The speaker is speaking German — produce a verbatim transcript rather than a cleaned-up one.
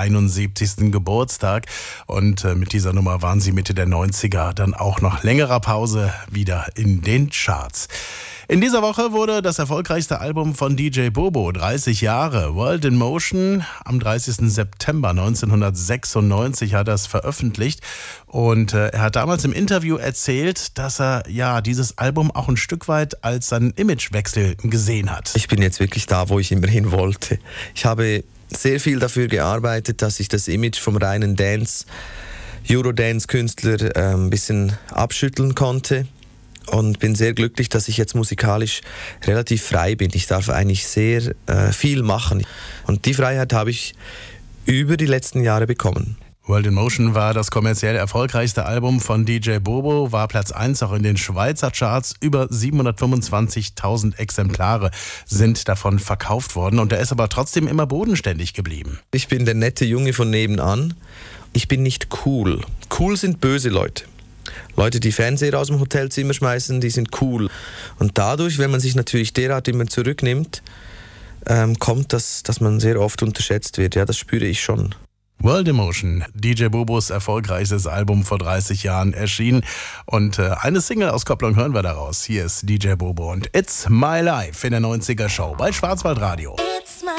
einundsiebzigsten Geburtstag. Und äh, mit dieser Nummer waren sie Mitte der neunziger dann auch nach längerer Pause wieder in den Charts. In dieser Woche wurde das erfolgreichste Album von D J Bobo, dreißig Jahre, World in Motion, am dreißigsten September neunzehnhundertsechsundneunzig hat er es veröffentlicht. Und äh, er hat damals im Interview erzählt, dass er ja dieses Album auch ein Stück weit als seinen Imagewechsel gesehen hat. Ich bin jetzt wirklich da, wo ich immer hin wollte. Ich habe sehr viel dafür gearbeitet, dass ich das Image vom reinen Dance, Eurodance-Künstler äh, ein bisschen abschütteln konnte. Und bin sehr glücklich, dass ich jetzt musikalisch relativ frei bin. Ich darf eigentlich sehr äh, viel machen. Und die Freiheit habe ich über die letzten Jahre bekommen. World in Motion war das kommerziell erfolgreichste Album von D J Bobo, war Platz eins auch in den Schweizer Charts. Über siebenhundertfünfundzwanzigtausend Exemplare sind davon verkauft worden. Und er ist aber trotzdem immer bodenständig geblieben. Ich bin der nette Junge von nebenan. Ich bin nicht cool. Cool sind böse Leute. Leute, die Fernseher aus dem Hotelzimmer schmeißen, die sind cool. Und dadurch, wenn man sich natürlich derart immer zurücknimmt, ähm, kommt das, dass man sehr oft unterschätzt wird. Ja, das spüre ich schon. World in Motion, D J Bobos erfolgreichstes Album vor dreißig Jahren erschienen. Und äh, eine Single-Auskopplung hören wir daraus. Hier ist D J Bobo und It's My Life in der neunziger Show bei Schwarzwaldradio.